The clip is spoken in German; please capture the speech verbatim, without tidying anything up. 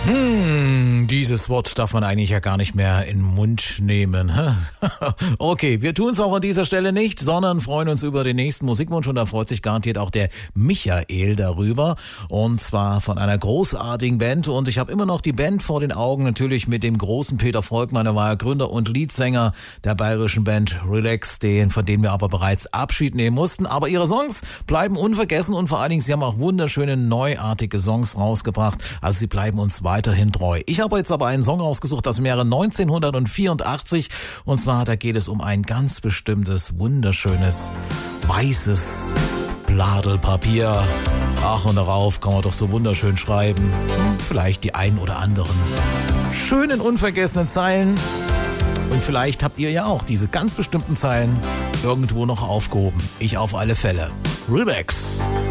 Hm, dieses Wort darf man eigentlich ja gar nicht mehr in den Mund nehmen. Okay, wir tun es auch an dieser Stelle nicht, sondern freuen uns über den nächsten Musikwunsch und da freut sich garantiert auch der Michael darüber und zwar von einer großartigen Band und ich habe immer noch die Band vor den Augen, natürlich mit dem großen Peter Volkmann, er war ja Gründer und Leadsänger der bayerischen Band Relax, den, von denen wir aber bereits Abschied nehmen mussten, aber ihre Songs bleiben unvergessen und vor allen Dingen, sie haben auch wunderschöne neuartige Songs rausgebracht, also sie bleiben uns weiterhin treu. Ich habe jetzt aber einen Song rausgesucht aus dem Jahre neunzehnhundertvierundachtzig und zwar, da geht es um ein ganz bestimmtes, wunderschönes, weißes Bladelpapier. Ach, und darauf kann man doch so wunderschön schreiben. Vielleicht die ein oder anderen schönen, unvergessenen Zeilen. Und vielleicht habt ihr ja auch diese ganz bestimmten Zeilen irgendwo noch aufgehoben. Ich auf alle Fälle. Relax.